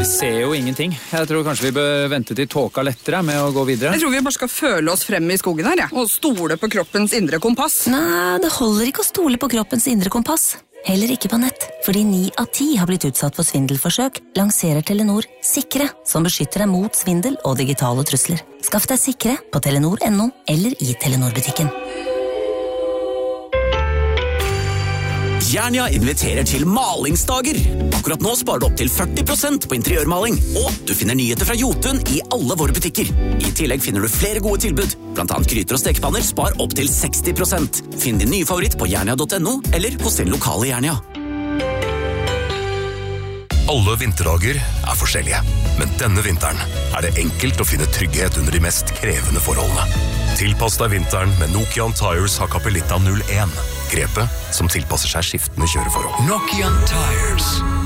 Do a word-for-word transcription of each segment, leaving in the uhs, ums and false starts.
Vi ser jo ingenting. Jeg tror kanskje vi bør vente til tåka lettere med å gå videre. Jeg tror vi bare skal føle oss frem i skogen her, ja. Og stole på kroppens indre kompass. Nei, det holder ikke å stole på kroppens indre kompass. Heller ikke på nett, fordi ni av ti har blitt utsatt for svindelforsøk, lanserer Telenor Sikre, som beskytter deg mot svindel og digitale trusler. Skaff deg Sikre på telenor punktum no eller i Telenor-butikken. Jernia inviterer til malingsdager. Akkurat nå sparer du opp til førti prosent på interiørmaling, og du finner nyheter fra Jotun i alle våre butikker. I tillegg finner du flere gode tilbud, blant annet gryter og stekepanner spar opp til seksti prosent. Finn din nye favoritt på jernia punktum no eller hos din lokale Jernia. Alle vinterdager er forskjellige, men denne vinteren er det enkelt å finne trygghet under de mest krevende forholdene. Tilpass deg vinteren med Nokian Tires Hakkapelitta null en. Grepet som tilpasser seg skiftende kjøreforhold. Nokian Tires.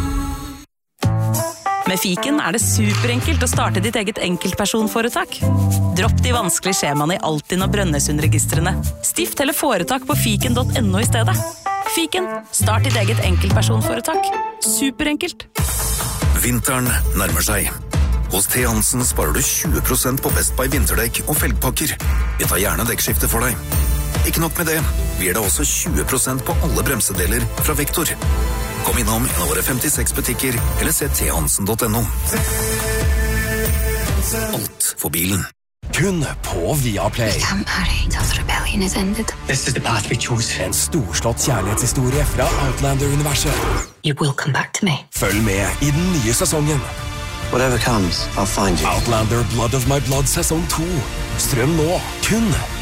Med Fiken er det superenkelt å starte ditt eget enkeltpersonforetak. Dropp de vanskelige skjemaene i Altinn og Brønnøysundregistrene. Stift eller foretak på fiken punktum no i stedet. Fiken, start ditt eget enkeltpersonforetak. Superenkelt. Vinteren nærmer seg. Hos T. Hansen sparer du tjue prosent på Best Buy vinterdekk og felgpakker. Vi tar gjerne dekkskifte for deg. Ikke nok med det, vi gir deg også tjue prosent på alle bremsedeler fra Vektor. Kom innom en av våre femtiseks butikker, eller se t hansen punktum no. Alt for bilen. Kun på Viaplay. Can't marry till the rebellion is ended. This is the path we chose. En storslått kjærlighetshistorie fra Outlander-universet. You will come back to me. Følg med i den nye sesongen. Whatever comes, I'll find you. Outlander Blood of My Blood sesong to. Strøm nå, kun